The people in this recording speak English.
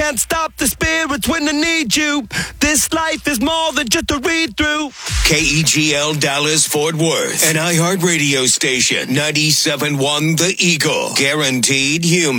can't stop the spirits when they need you. This life is more than just a read-through. KEGL Dallas Fort Worth, an iHeartRadio station, 97.1 The Eagle, guaranteed human.